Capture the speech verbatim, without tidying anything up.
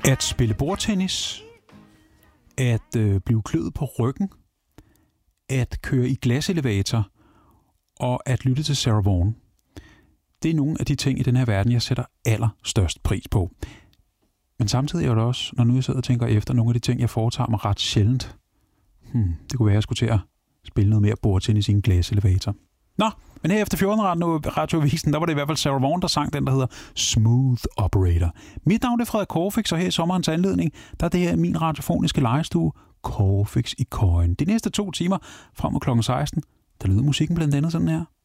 At spille bordtennis, at øh, blive kløet på ryggen, at køre i glaselevator og at lytte til Sarah Vaughan. Det er nogle af de ting i den her verden, jeg sætter allerstørst pris på. Men samtidig er det også, når nu jeg sidder og tænker efter, nogle af de ting, jeg foretager mig ret sjældent. Hmm, det kunne være, at jeg skulle til at spille noget mere bordtennis i en glaselevator. Nå, men her efter fjorten radioavisen, der var det i hvert fald Sarah Vaughan, der sang den, der hedder Smooth Operator. Mit navn er Frederik Corfix, og her i sommerens anledning, der er det her min radiofoniske legestue, Corfix i Køjen. De næste to timer frem mod klokken seksten, der lyder musikken blandt andet sådan her.